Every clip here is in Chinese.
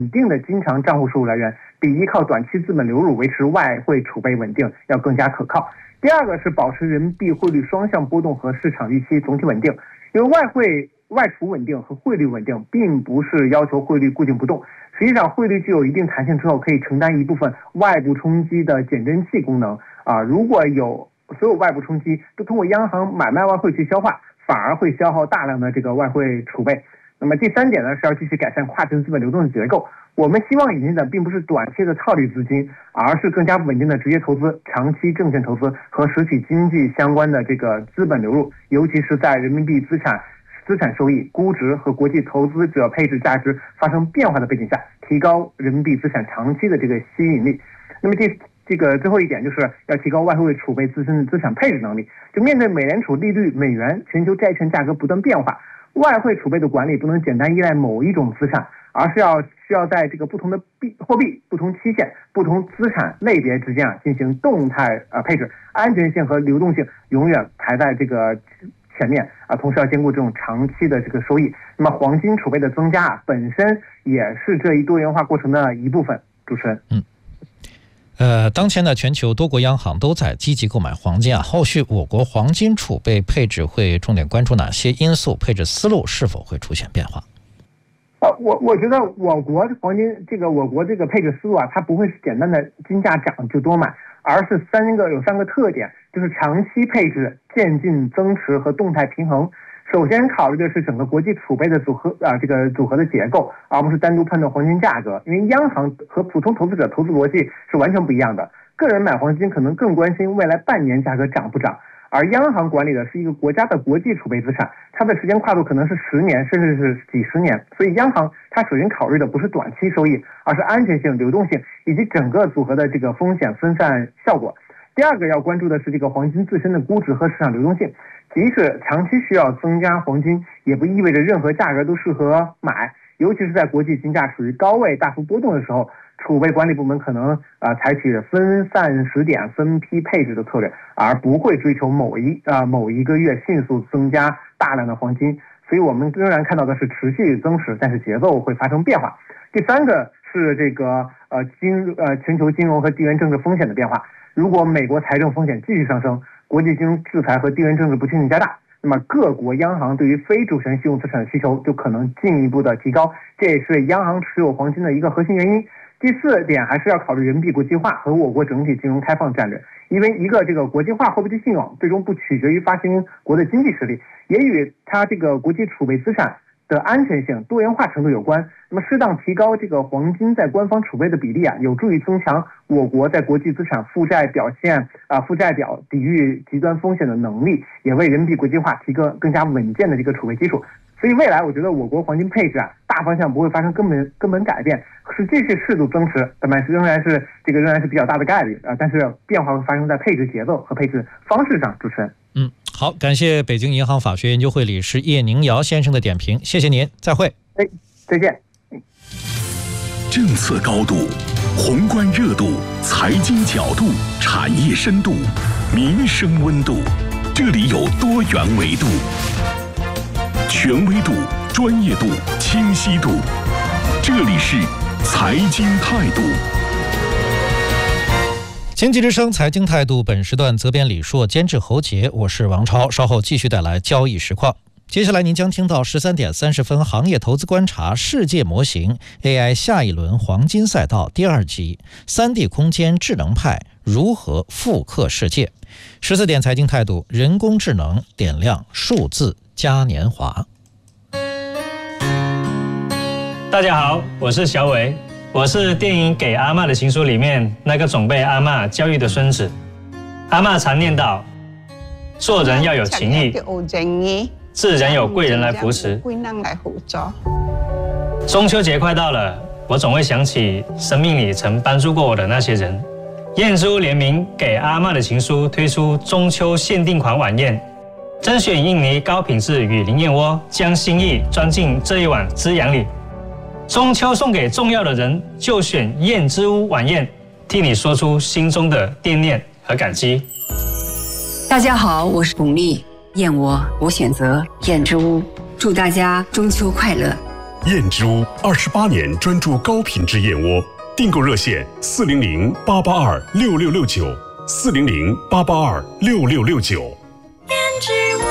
定的经常账户收入来源，比依靠短期资本流入维持外汇储备稳定要更加可靠。第二个是保持人民币汇率双向波动和市场预期总体稳定，因为外储稳定和汇率稳定并不是要求汇率固定不动，实际上汇率具有一定弹性之后，可以承担一部分外部冲击的减震器功能如果所有外部冲击都通过央行买卖外汇去消化，反而会消耗大量的这个外汇储备。那么第三点呢，是要继续改善跨境资本流动的结构。我们希望引进的并不是短期的套利资金，而是更加稳定的直接投资、长期证券投资和实体经济相关的这个资本流入，尤其是在人民币资产收益、估值和国际投资者配置价值发生变化的背景下，提高人民币资产长期的这个吸引力。那么最后一点就是要提高外汇储备自身的资产配置能力。就面对美联储利率、美元、全球债券价格不断变化，外汇储备的管理不能简单依赖某一种资产，而是需要在这个不同的货币、不同期限、不同资产类别之间进行动态配置，安全性和流动性永远排在这个前面同时要兼顾这种长期的这个收益。那么黄金储备的增加本身也是这一多元化过程的一部分。主持人。 当前呢，全球多国央行都在积极购买黄金后续我国黄金储备配置会重点关注哪些因素？配置思路是否会出现变化？ 我觉得我国黄金我国这个配置思路它不会是简单的金价涨就多买，而是有三个特点，就是长期配置、渐进增持和动态平衡。首先考虑的是整个国际储备的组合的结构，而不是单独判断黄金价格。因为央行和普通投资者投资逻辑是完全不一样的。个人买黄金可能更关心未来半年价格涨不涨，而央行管理的是一个国家的国际储备资产，它的时间跨度可能是10年甚至是几十年。所以央行它首先考虑的不是短期收益，而是安全性、流动性以及整个组合的这个风险分散效果。第二个要关注的是这个黄金自身的估值和市场流动性。即使长期需要增加黄金，也不意味着任何价格都适合买，尤其是在国际金价处于高位大幅波动的时候，储备管理部门可能采取分散时点、分批配置的策略，而不会追求某一个月迅速增加大量的黄金。所以我们仍然看到的是持续增持，但是节奏会发生变化。第三个是这个全球金融和地缘政治风险的变化。如果美国财政风险继续上升，国际金融制裁和地缘政治不确定加大，那么各国央行对于非主权信用资产的需求就可能进一步的提高，这也是央行持有黄金的一个核心原因。第四点还是要考虑人民币国际化和我国整体金融开放战略，因为一个这个国际化货币的信用最终不取决于发行国的经济实力，也与它这个国际储备资产的安全性、多元化程度有关。那么适当提高这个黄金在官方储备的比例有助于增强我国在国际资产负债表抵御极端风险的能力，也为人民币国际化提供更加稳健的这个储备基础。所以未来我觉得我国黄金配置大方向不会发生根本改变，是继续适度增持，当然仍然是比较大的概率但是变化会发生在配置节奏和配置方式上。主持人。 好，感谢北京银行法学研究会理事叶宁尧先生的点评，谢谢您，再会。 再见。 政策高度、宏观热度、财经角度、产业深度、民生温度，这里有多元维度，权威度、专业度、清晰度，这里是财经态度。 经济之声财经态度，本时段责编李硕，监制侯杰，我是王超，稍后继续带来交易实况。接下来您将听到13点30分行业投资观察世界模型 AI 下一轮黄金赛道第2集 3D 空间智能派如何复刻世界。14点财经态度，人工智能点亮数字嘉年华。 大家好，我是小伟，我是电影《给阿嬷的情书》里面那个总被阿嬷教育的孙子。阿嬷常念叨，做人要有情义，自然有贵人来扶持。中秋节快到了，我总会想起生命里曾帮助过我的那些人。燕之屋联名给阿嬷的情书推出中秋限定款晚宴，甄选印尼高品质雨林燕窝，将心意装进这一碗滋养里。中秋送给重要的人，就选燕之屋晚宴，替你说出心中的惦念和感激。 大家好，我是巩俐。燕窝我选择燕之屋，祝大家中秋快乐。 燕之屋28年专注高品质燕窝，订购热线400-882-6669，400-882-6669。 燕之屋。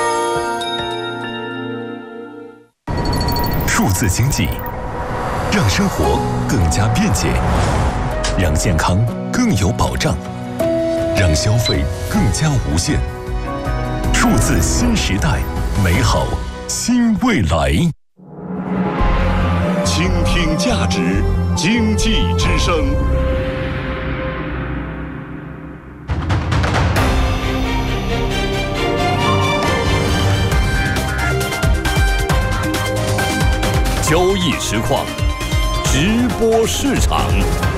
数字经济让生活更加便捷，让健康更有保障，让消费更加无限。数字新时代，美好新未来。倾听价值，经济之声。交易实况，直播市场。